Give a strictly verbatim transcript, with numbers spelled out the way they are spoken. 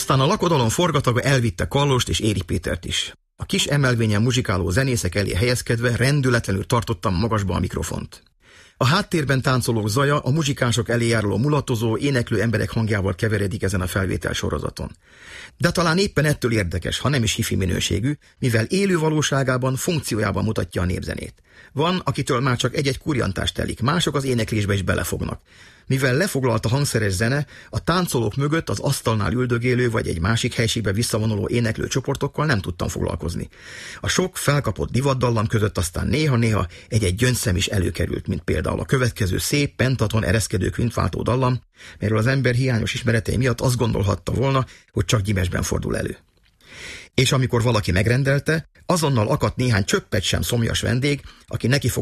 Aztán a lakodalom forgataga elvitte Kallost és Éri Pétert is. A kis emelvényen muzsikáló zenészek elé helyezkedve rendületlenül tartottam magasba a mikrofont. A háttérben táncolók zaja a muzsikánsok elé járuló mulatozó, éneklő emberek hangjával keveredik ezen a felvétel sorozaton. De talán éppen ettől érdekes, ha nem is hifi minőségű, mivel élő valóságában, funkciójában mutatja a népzenét. Van, akitől már csak egy-egy kurjantás telik, mások az éneklésbe is belefognak. Mivel lefoglalt a hangszeres zene, a táncolók mögött az asztalnál üldögélő vagy egy másik helységbe visszavonuló éneklő csoportokkal nem tudtam foglalkozni. A sok felkapott divatdallam között aztán néha-néha egy-egy gyöngyszem is előkerült, mint például a következő szép, pentaton ereszkedő kvintváltó dallam, melyről az ember hiányos ismeretei miatt azt gondolhatta volna, hogy csak gyimesben fordul elő. És amikor valaki megrendelte, azonnal akadt néhány csöppet sem szomjas vendég, aki neki